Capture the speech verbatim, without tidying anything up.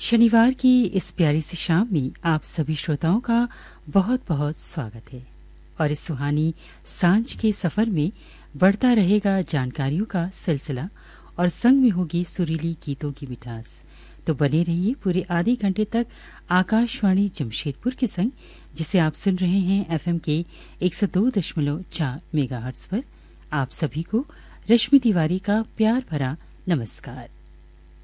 शनिवार की इस प्यारी सी शाम में आप सभी श्रोताओं का बहुत बहुत स्वागत है और इस सुहानी सांझ के सफर में बढ़ता रहेगा जानकारियों का सिलसिला और संग में होगी सुरीली गीतों की मिठास। तो बने रहिए पूरे आधे घंटे तक आकाशवाणी जमशेदपुर के संग, जिसे आप सुन रहे हैं एफएम के एक सौ दो दशमलव चार मेगाहर्ट्ज पर। आप सभी को रश्मि तिवारी का प्यार भरा नमस्कार।